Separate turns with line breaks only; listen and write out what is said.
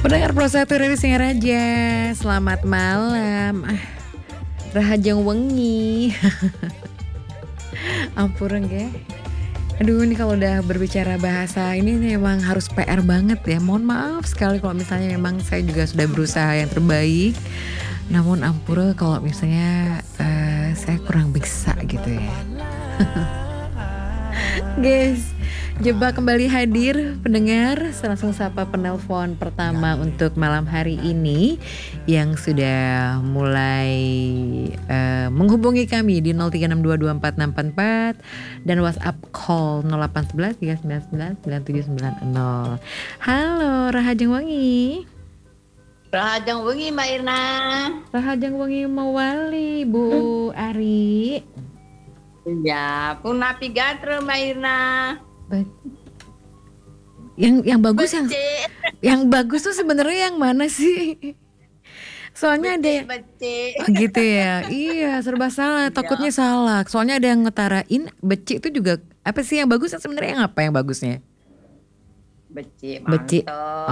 Pendengar Prosatur dari Singaraja, selamat malam. Rahajang wengi. Ampun ge. Aduh, ini kalau udah berbicara bahasa ini memang harus PR banget ya. Mohon maaf sekali kalau misalnya memang saya juga sudah berusaha yang terbaik. Namun ampura kalau misalnya saya kurang bisa gitu ya. Guys, Jebak kembali hadir pendengar. Langsung sapa penelpon pertama untuk malam hari ini yang sudah mulai menghubungi kami di 03622464 dan WhatsApp call 0811 399 9790. Halo Rahajeng Wangi.
Rahajang wengi Mbak Irna.
Rahajeng Wangi Mawali Bu Ari.
Ya, pun napi gatre Mbak Irna.
Yang bagus
Becik.
yang bagus tuh sebenarnya yang mana sih? Soalnya
Becik,
ada
becik.
oh gitu ya. Iya, serba salah. Takutnya salah. Soalnya ada yang ngetarain becik itu juga apa sih yang bagus sebenarnya yang apa yang bagusnya?
Becik,
Becik.
mantap.